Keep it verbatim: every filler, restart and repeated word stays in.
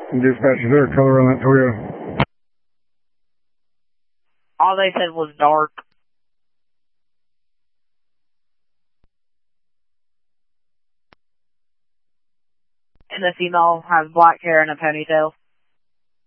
Dispatch, is there a color on that Toyota? All they said was dark. And the female has black hair and a ponytail.